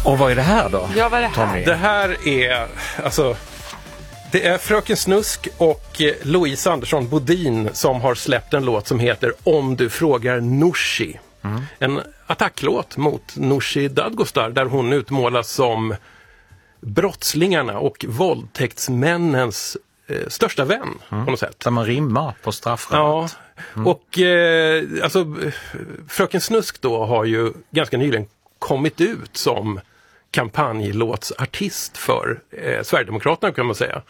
Och vad är det här då? Ja, vad är det här? Tommy? Det här är, alltså, det är Fröken Snusk och Louise Andersson Bodin som har släppt en låt som heter Om du frågar Nooshi. En attacklåt mot Nooshi Dadgostar där hon utmålas som brottslingarna och våldtäktsmännens största vän på något sätt. Där man rimmar på straffrabatt. Ja, och alltså Fröken Snusk då har ju ganska nyligen kommit ut som kampanjlåtsartist för Sverigedemokraterna kan man säga.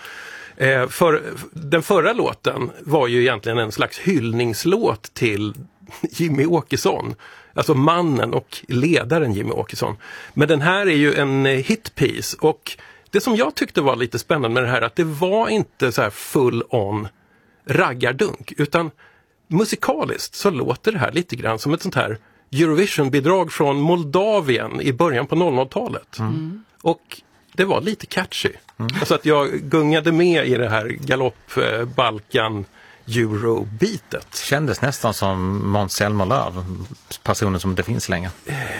För den förra låten var ju egentligen en slags hyllningslåt till Jimmy Åkesson. Alltså mannen och ledaren Jimmy Åkesson. Men den här är ju en hitpiece och det som jag tyckte var lite spännande med det här att det var inte så här full on raggardunk utan musikaliskt så låter det här lite grann som ett sånt här Eurovision-bidrag från Moldavien i början på 00-talet. Och det var lite catchy. Alltså att jag gungade med i det här galopp Balkan Euro-bitet. Kändes nästan som Måns Zelmerlöw, personen som inte finns längre.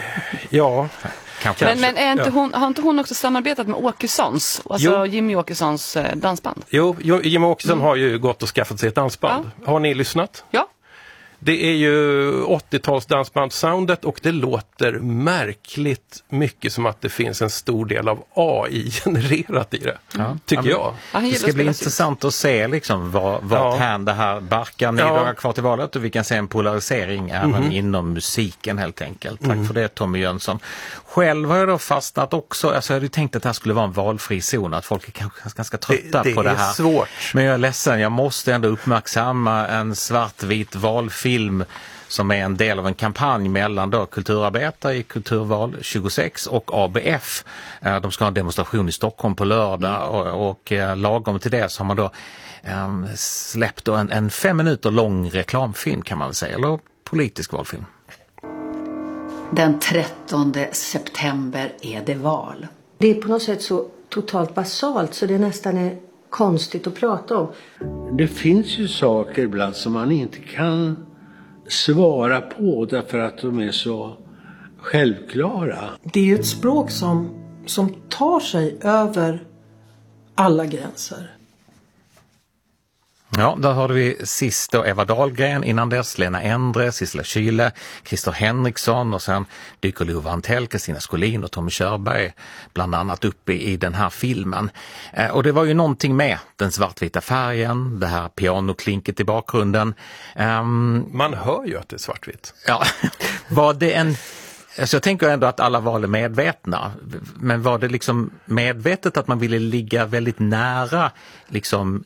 Ja. Kanske. Men är inte har inte hon också samarbetat med Åkessons? Alltså Jimmy Åkessons dansband? Jo, Jimmy Åkesson har ju gått och skaffat sig ett dansband. Ja. Har ni lyssnat? Ja. Det är ju 80-tals dansbandssoundet och det låter märkligt mycket som att det finns en stor del av AI-genererat i det. Tycker jag. Det ska bli intressant att se liksom vart hän det här barkar 9 dagar kvar till valet och vi kan se en polarisering även inom musiken helt enkelt. Tack för det Tommy Jönsson. Själv har jag då fastnat också, alltså jag hade tänkt att det här skulle vara en valfri zon, att folk är kanske ganska trötta på det här. Det är svårt. Men jag är ledsen, jag måste ändå uppmärksamma en svartvit valfilm som är en del av en kampanj mellan då kulturarbetare i Kulturval 26 och ABF. De ska ha en demonstration i Stockholm på lördag och lagom till det så har man då släppt då en 5 minuter lång reklamfilm kan man väl säga, eller politisk valfilm. Den 13 september är det val. Det är på något sätt så totalt basalt så det nästan är konstigt att prata om. Det finns ju saker ibland som man inte kan svara på därför att de är så självklara. Det är ju ett språk som tar sig över alla gränser. Ja, där har vi sist då Eva Dahlgren, innan dess Lena Endre, Sissela Kyle, Christer Henriksson och sen dyker Lova Antell, Kristina Skolin och Tommy Körberg bland annat uppe i den här filmen. Och det var ju någonting med den svartvita färgen, det här pianoklinket i bakgrunden. Man hör ju att det är svartvitt. Ja, var det en... Alltså jag tänker ändå att alla val är medvetna, men var det liksom medvetet att man ville ligga väldigt nära liksom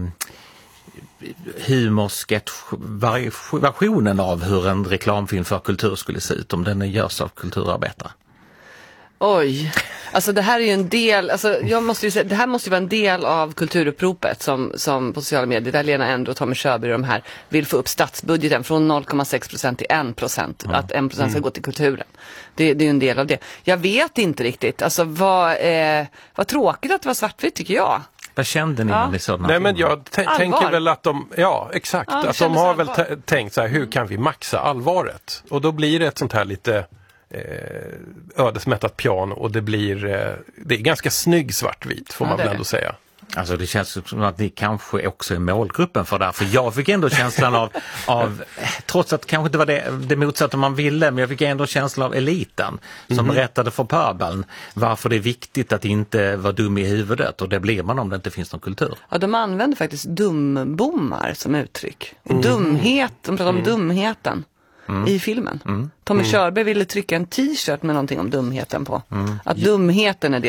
humorsketch-versionen av hur en reklamfilm för kultur skulle se ut om den görs av kulturarbetare? Oj, alltså det här är ju en del, alltså jag måste ju säga, det här måste ju vara en del av kulturuppropet som på sociala medier, där Lena Endre och Tommy Körberg och de här vill få upp statsbudgeten från 0,6% till 1%, att 1% ska gå till kulturen. Det är ju en del av det. Jag vet inte riktigt, alltså vad tråkigt att det var svartvitt tycker jag. Vad kände ni när ni såg den här Nej, men filmen? jag tänker väl att de, exakt, att de har väl tänkt så här, hur kan vi maxa allvaret? Och då blir det ett sånt här lite ödesmättat piano och det är ganska snygg svartvit får man väl ändå säga. Alltså det känns som att ni kanske också är målgruppen för det här. För jag fick ändå känslan av trots att kanske inte var det motsatta man ville, men jag fick ändå känslan av eliten som berättade för pöbeln varför det är viktigt att inte vara dum i huvudet, och det blir man om det inte finns någon kultur. Ja, de använder faktiskt dumbommar som uttryck. Dumhet, de pratar om dumheten i filmen. Tommy Körberg ville trycka en t-shirt med någonting om dumheten på. Att dumheten är det